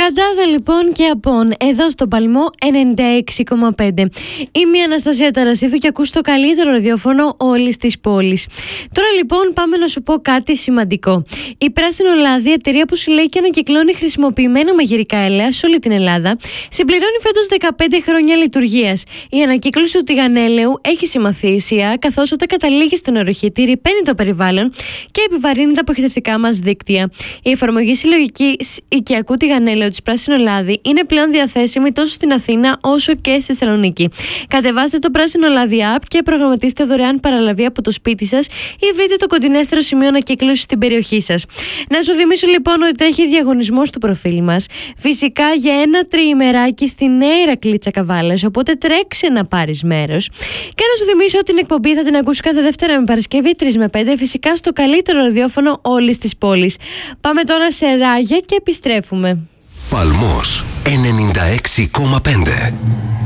Λαντάδα λοιπόν και Απών, εδώ στο Παλμό 96,5. Είμαι η Αναστασία Ταρασίδου και ακούς το καλύτερο ραδιόφωνο όλης της πόλης. Τώρα λοιπόν πάμε να σου πω κάτι σημαντικό. Η Πράσινο Λάδι, εταιρεία που συλλέγει και ανακυκλώνει χρησιμοποιημένα μαγειρικά έλαια σε όλη την Ελλάδα, συμπληρώνει φέτος 15 χρόνια λειτουργίας. Η ανακύκλωση του τηγανέλαιου έχει σημασία, καθώς όταν καταλήγει στο νεροχύτη ρυπαίνει το περιβάλλον και επιβαρύνει τα αποχετευτικά μας δίκτυα. Η εφαρμογή συλλογικής οικιακού τηγανέλαιου της Πράσινο Λάδι είναι πλέον διαθέσιμη τόσο στην Αθήνα όσο και στη Θεσσαλονίκη. Κατεβάστε το Πράσινο Λάδι app και προγραμματίστε δωρεάν παραλαβή από το σπίτι σας ή βρείτε το κοντινέστερο σημείο ανακύκλωσης στην περιοχή σας. Να σου θυμίσω λοιπόν ότι τρέχει διαγωνισμός του προφίλ μας. Φυσικά για ένα τριημεράκι στη Νέα Ηρακλήτσα Καβάλας, οπότε τρέξε να πάρεις μέρος. Και να σου θυμίσω ότι την εκπομπή θα την ακούσει κάθε Δευτέρα με Παρασκευή 3 με 5, φυσικά στο καλύτερο ραδιόφωνο όλης της πόλης. Πάμε τώρα σε ράγια και επιστρέφουμε. Παλμός 96,5.